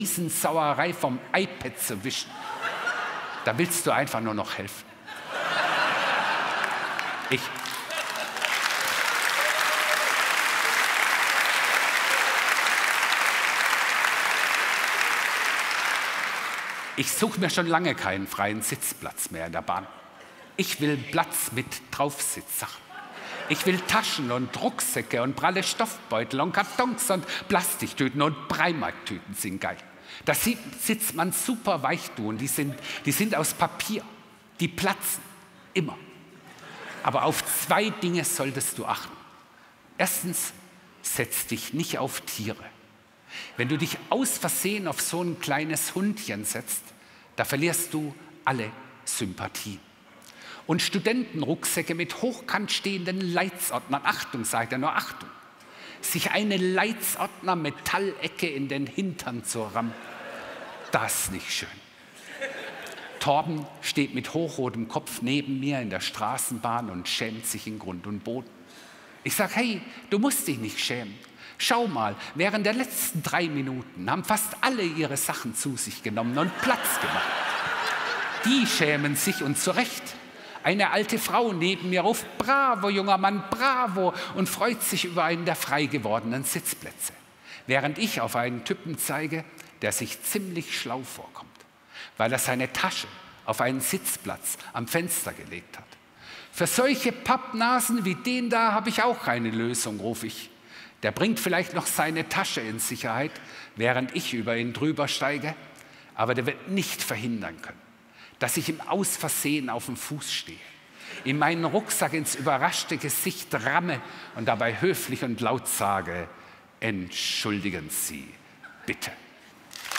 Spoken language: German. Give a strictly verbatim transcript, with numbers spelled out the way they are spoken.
Riesensauerei vom iPad zu wischen. Da willst du einfach nur noch helfen. Ich. Ich suche mir schon lange keinen freien Sitzplatz mehr in der Bahn. Ich will Platz mit Draufsitzsachen. Ich will Taschen und Rucksäcke und pralle Stoffbeutel und Kartons und Plastiktüten und Breimarktüten sind geil. Da sitzt man super weich, du, und die sind, die sind aus Papier. Die platzen. Immer. Aber auf zwei Dinge solltest du achten. Erstens, setz dich nicht auf Tiere. Wenn du dich aus Versehen auf so ein kleines Hundchen setzt, da verlierst du alle Sympathie. Und Studentenrucksäcke mit hochkant stehenden Leitsordnern, Achtung, sagt er nur, Achtung, sich eine Leitsordner-Metallecke in den Hintern zu rammen, das ist nicht schön. Torben steht mit hochrotem Kopf neben mir in der Straßenbahn und schämt sich in Grund und Boden. Ich sage, hey, du musst dich nicht schämen. Schau mal, während der letzten drei Minuten haben fast alle ihre Sachen zu sich genommen und Platz gemacht. Die schämen sich und zu Recht. Eine alte Frau neben mir ruft, bravo, junger Mann, bravo, und freut sich über einen der frei gewordenen Sitzplätze. Während ich auf einen Typen zeige, der sich ziemlich schlau vorkommt, weil er seine Tasche auf einen Sitzplatz am Fenster gelegt hat. Für solche Pappnasen wie den da habe ich auch eine Lösung, rufe ich. Der bringt vielleicht noch seine Tasche in Sicherheit, während ich über ihn drüber steige, aber der wird nicht verhindern können, dass ich ihm aus Versehen auf dem Fuß stehe, in meinen Rucksack ins überraschte Gesicht ramme und dabei höflich und laut sage, entschuldigen Sie, bitte.